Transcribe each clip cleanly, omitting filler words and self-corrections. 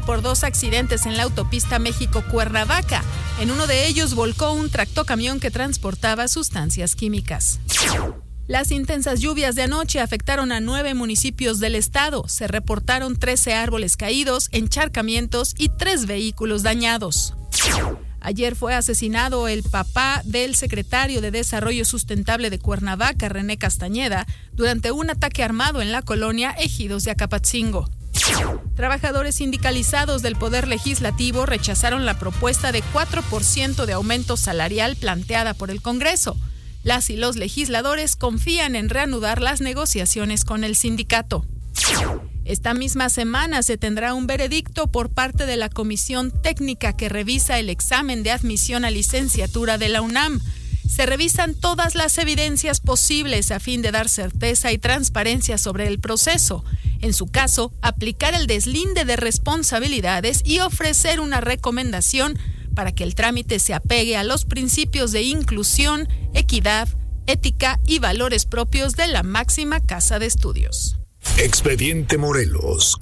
por 2 accidentes en la autopista México-Cuernavaca. En uno de ellos volcó un tractocamión que transportaba sustancias químicas. Las intensas lluvias de anoche afectaron a 9 municipios del estado. Se reportaron 13 árboles caídos, encharcamientos y 3 vehículos dañados. Ayer fue asesinado el papá del secretario de Desarrollo Sustentable de Cuernavaca, René Castañeda, durante un ataque armado en la colonia Ejidos de Acapatzingo. Trabajadores sindicalizados del Poder Legislativo rechazaron la propuesta de 4% de aumento salarial planteada por el Congreso. Las y los legisladores confían en reanudar las negociaciones con el sindicato. Esta misma semana se tendrá un veredicto por parte de la Comisión Técnica que revisa el examen de admisión a licenciatura de la UNAM. Se revisan todas las evidencias posibles a fin de dar certeza y transparencia sobre el proceso. En su caso, aplicar el deslinde de responsabilidades y ofrecer una recomendación para que el trámite se apegue a los principios de inclusión, equidad, ética y valores propios de la máxima casa de estudios. Expediente Morelos.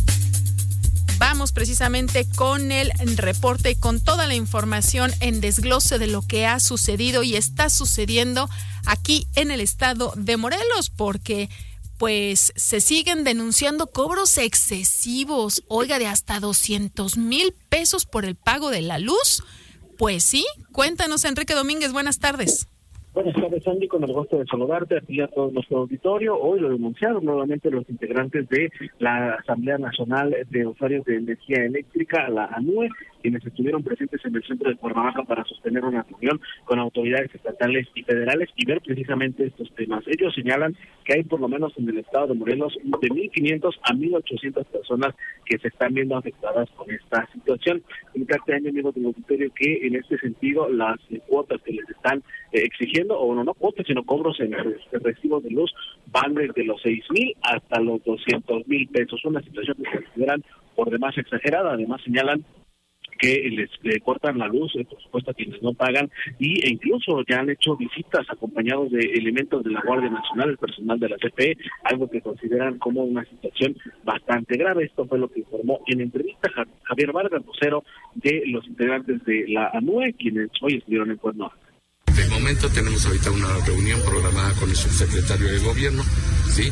Vamos precisamente con el reporte y con toda la información en desglose de lo que ha sucedido y está sucediendo aquí en el estado de Morelos, porque pues se siguen denunciando cobros excesivos, oiga, de hasta 200,000 pesos por el pago de la luz. Pues sí, cuéntanos, Enrique Domínguez, buenas tardes. Buenas tardes, Andy, con el gusto de saludarte a ti y a todo nuestro auditorio. Hoy lo denunciaron nuevamente los integrantes de la Asamblea Nacional de Usuarios de Energía Eléctrica, la ANUE, quienes estuvieron presentes en el centro de Cuernavaca para sostener una reunión con autoridades estatales y federales y ver precisamente estos temas. Ellos señalan que hay por lo menos en el estado de Morelos de 1,500 a 1,800 personas que se están viendo afectadas con esta situación. Comentarte, amigos del auditorio, que en este sentido las cuotas que les están exigiendo, o no cuotas, sino cobros en recibos de luz, van desde los 6,000 hasta los 200,000 pesos. Una situación que se consideran por demás exagerada. Además señalan que les cortan la luz, por supuesto, a quienes no pagan, e incluso ya han hecho visitas acompañados de elementos de la Guardia Nacional, el personal de la CFE, algo que consideran como una situación bastante grave. Esto fue lo que informó en entrevista Javier Vargas, vocero de los integrantes de la ANUE, quienes hoy estuvieron en Cuernavaca. De momento tenemos ahorita una reunión programada con el subsecretario de Gobierno, ¿sí?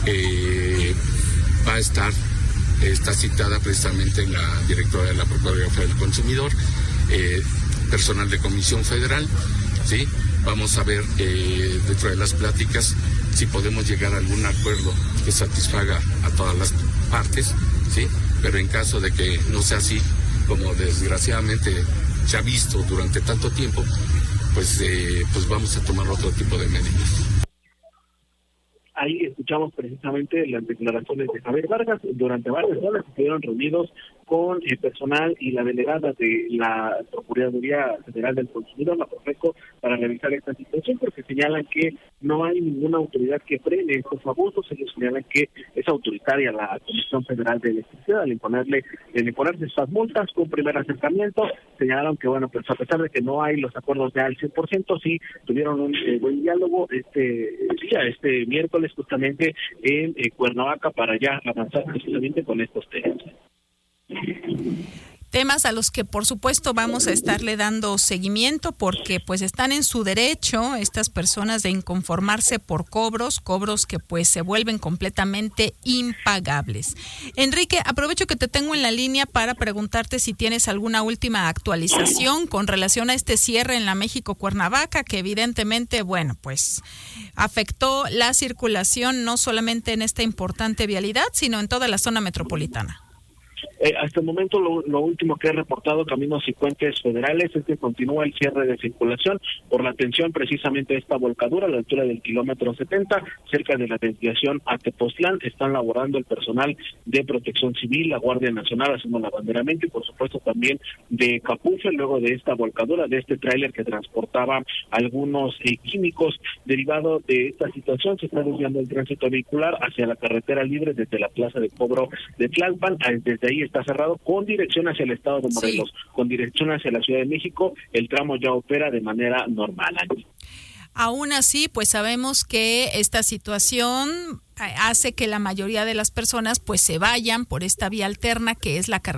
Va a estar, está citada precisamente en la directora de la Procuraduría Federal del Consumidor, personal de Comisión Federal, ¿sí? Vamos a ver dentro de las pláticas si podemos llegar a algún acuerdo que satisfaga a todas las partes, ¿sí? Pero en caso de que no sea así, como desgraciadamente se ha visto durante tanto tiempo, pues vamos a tomar otro tipo de medidas. Ahí escuchamos precisamente las declaraciones de Javier Vargas. Durante varias horas estuvieron reunidos con el personal y la delegada de la Procuraduría Federal del Consumidor, la Profeco, para revisar esta situación, porque señalan que no hay ninguna autoridad que frene estos abusos. Ellos señalan que es autoritaria la Comisión Federal de Electricidad al imponerse estas multas con primer acercamiento. Señalaron que, bueno, pues a pesar de que no hay los acuerdos ya al 100%, sí tuvieron un buen diálogo este miércoles justamente en Cuernavaca para ya avanzar precisamente con estos temas. Temas a los que por supuesto vamos a estarle dando seguimiento porque pues están en su derecho estas personas de inconformarse por cobros que pues se vuelven completamente impagables. Enrique, aprovecho que te tengo en la línea para preguntarte si tienes alguna última actualización con relación a este cierre en la México-Cuernavaca que evidentemente, bueno, pues afectó la circulación no solamente en esta importante vialidad, sino en toda la zona metropolitana. Hasta el momento lo último que he reportado Caminos y Puentes Federales es que continúa el cierre de circulación por la atención precisamente a esta volcadura a la altura del kilómetro 70, cerca de la desviación a Tepoztlán. Están laborando el personal de Protección Civil, la Guardia Nacional haciendo el abanderamiento y por supuesto también de Capufe luego de esta volcadura, de este tráiler que transportaba algunos químicos. Derivado de esta situación se está desviando el tránsito vehicular hacia la carretera libre desde la plaza de cobro de Tlalpan. Desde ahí está cerrado con dirección hacia el estado de Morelos, sí. Con dirección hacia la Ciudad de México, el tramo ya opera de manera normal. Aún así, pues sabemos que esta situación hace que la mayoría de las personas pues se vayan por esta vía alterna que es la carretera